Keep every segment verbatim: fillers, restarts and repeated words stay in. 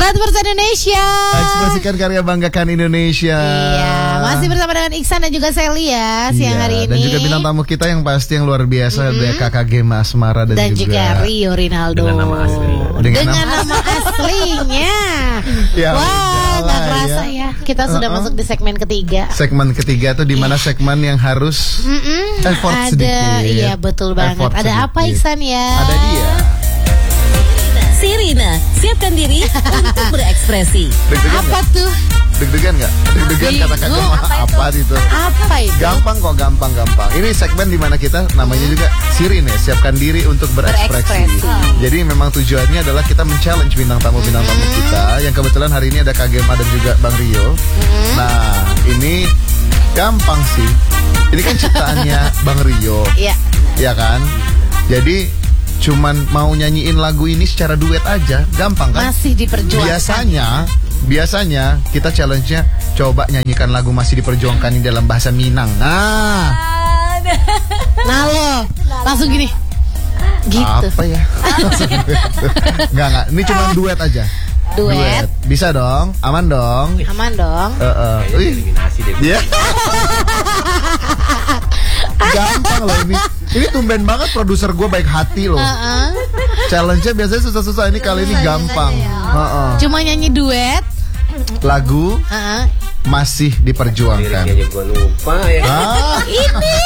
seratus persen Indonesia. Ekspresikan karya, banggakan Indonesia. Iya, masih bersama dengan Iksan dan juga Celia siang iya, hari ini. Dan juga bintang tamu kita yang pasti yang luar biasa, mm-hmm. ada Kakak Gema Asmara dan, dan juga, juga Rio Rinaldo. Dengan nama asli. Dengan, dengan nama aslinya. Ya, wah, nggak kerasa ya. ya. Kita sudah uh-uh. masuk di segmen ketiga. Segmen ketiga tuh di mana yeah. segmen yang harus Mm-mm, effort ada, sedikit. Iya betul banget. Effort ada sedikit. apa Iksan ya? Ada dia. Sirina, siapkan diri untuk berekspresi. Deg-degan apa gak? tuh? Deg-degan nggak? Deg-degan kata-kata apa, apa itu? Apa itu? Gampang kok, gampang-gampang. Ini segmen di mana kita namanya juga Sirina, siapkan diri untuk berekspresi. berekspresi. Jadi memang tujuannya adalah kita men-challenge bintang tamu-bintang tamu mm-hmm. kita. Yang kebetulan hari ini ada Kak Gema dan juga Bang Rio. Mm-hmm. Nah, ini gampang sih. Ini kan ciptaannya Bang Rio. Iya. Iya kan? Jadi cuman mau nyanyiin lagu ini secara duet aja, gampang kan? Masih diperjuangkan. Biasanya, biasanya kita challenge-nya coba nyanyikan lagu Masih Diperjuangkan ini dalam bahasa Minang. Nah, nah lo langsung gini, gitu. Apa ya? Enggak enggak, ini cuma duet aja. Duet. Duet. Bisa dong, aman dong. Aman dong. Uh, uh. Eliminasi deh. Iya. Gampang loh ini. Ini tumben banget produser gue baik hati loh. Uh-uh. Challenge-nya biasanya susah-susah, ini kali ini gampang. Uh-uh. Cuma nyanyi duet. Lagu uh-uh. Masih Diperjuangkan. Liriknya aja gue lupa ya. Ah. Ini.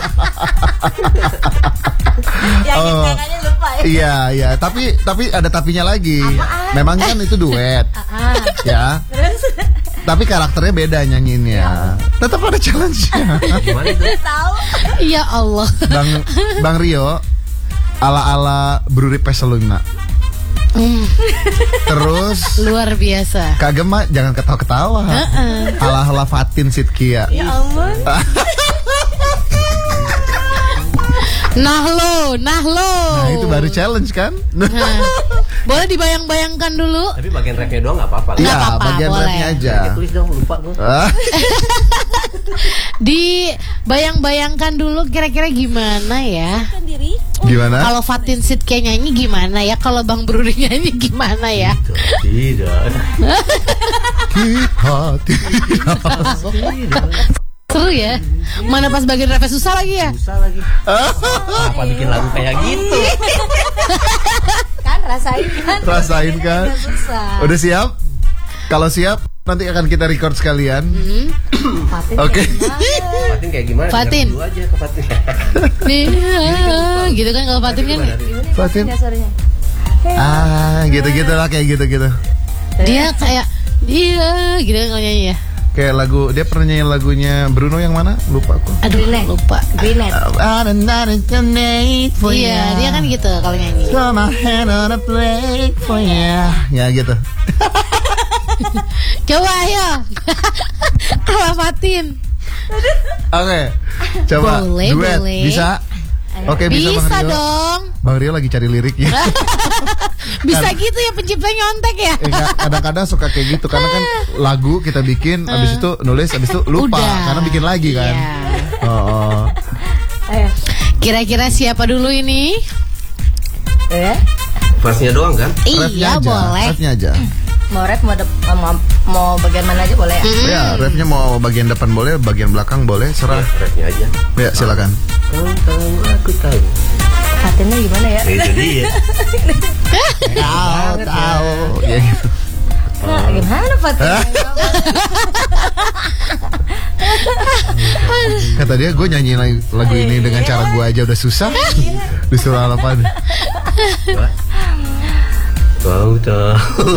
Yang Oh. kakaknya lupa ya. Iya, iya, tapi tapi ada tapinya lagi. Apaan? Memang kan itu duet. Ya. Terus Tapi karakternya beda nyanyiinnya. Tetap ada challenge-nya. Gimana itu? tahu. Ya Allah. Bang Bang Rio ala-ala Bruri Peseluna. Mm. Terus Luar biasa. Kak Gema jangan ketawa-ketawa. Uh-uh. Ala-ala Fatin Sidkia. Ya ampun. Nah lo, nah lo. Nah, itu baru challenge kan? Nah, boleh dibayang-bayangkan dulu. Tapi bagian rapnya doang nggak apa-apa. Iya, apa-apa, bagian boleh. rapnya aja. Ya, tulis dong, lupa gue. Ah, Dibayang-bayangkan dulu kira-kira gimana ya? Siapkan diri. Gimana? Kalau Fatin Sidkia nyanyi gimana ya? Kalau Bang Bruri nyanyi gimana ya? Tidak. Kita tidak. Seru ya? Mana pas bagian rapnya susah lagi ya? Susah lagi. Apa bikin lagu kayak gitu? Kan rasain kan. Rasain kan? Susah. Udah siap? Kalau siap, nanti akan kita record sekalian. Fatin Oke. kayak gimana? Fatin kayak gimana? Fatin. Dengar dulu aja ke Fatin. Iya, gitu kan kalau Fatin kan. Gimana Fatin. dasarnya? Ah, gitu-gitu lah, kayak gitu-gitu. Dia kayak dia gitu kan kalau nyanyi ya. Kayak lagu, dia pernah nyanyi lagunya Bruno yang mana? Lupa aku. Aduh, Greenet. lupa. Greenet. Iya, dia kan gitu kalau nyanyi. Throw my hand on a plate for you. Ya gitu. Coba ayo. Ala Fatin. Oke, coba Boleh, duet. boleh. Bisa? Oke, bisa, Bisa Bang Rio. dong. Bang Rio lagi cari liriknya. Bisa gitu ya penciptanya nyontek ya. Eh, nggak, kadang-kadang suka kayak gitu karena kan lagu kita bikin, abis itu nulis, abis itu lupa Udah. karena bikin lagi kan. Iya. Oh, oh. Ayo. Kira-kira siapa dulu ini? Ya. Verse-nya doang kan? Rapnya Iya, aja, boleh. rapnya aja. Mau rap mau, dep- mau mau bagian mana aja boleh ya? Ya, rapnya mau bagian depan boleh, bagian belakang boleh, serah. Rapnya aja. Ya, silakan. Kau tahu, aku tahu. Fatinnya gimana ya? Ya, itu dia. Tahu, tahu. Ya gitu. Nah, gimana Fatin? Kata dia, gue nyanyi lagu, lagu ini dengan cara gue aja udah susah. Disuruh apa? Kau tahu.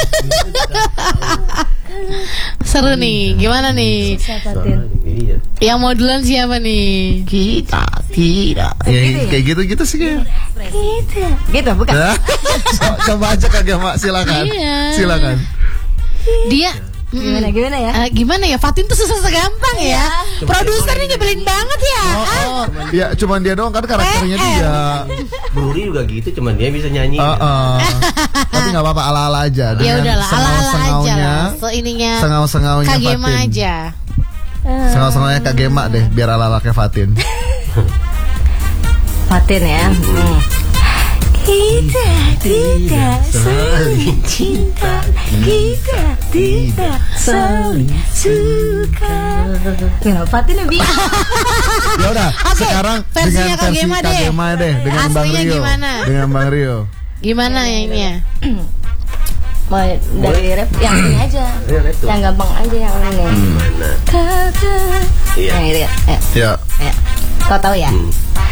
Seru nih, gimana nih? Susah Fatin. Iya. Yang mau duluan siapa nih? Kita tidak. Ya, kayak gitu-gitu sih kayak. Gitu. Gitu bukan? Nah, co- coba aja Kak Gema, silakan. Iya. Silakan. Dia Gimana gimana ya? Eh, gimana ya? Fatin tuh susah segampang ya. Produsernya nyebelin banget ya. Oh, oh. Ya cuman dia doang kan karakternya dia. Bruri juga gitu, cuman dia bisa nyanyi. Uh, uh. Tapi nggak apa-apa, ala-ala aja. Ya Dengan udahlah, ala-ala aja sengau-sengaunya, lah. So ininya sengau-sengaunya Kak Gema Fatin. aja. Sengau-sengaunya Kak Gema deh, biar ala-ala kayak Fatin. Fatin ya. Hmm. Kita tidak saling cinta, kita tidak saling suka. Kenapa tuh Nabi? Ya udah, Oke, sekarang versinya dengan versi Kagema deh. Kagema deh, dengan Bang Aslinya Rio. gimana? Dengan Bang Rio. Gimana ya ini ya? Mau dari rap yang ini aja, Ya, rap tuh. yang gampang aja yang ini. Mana? Kata, Iya. yang ini ya. Ya. Ya. Kau tahu ya? Hmm.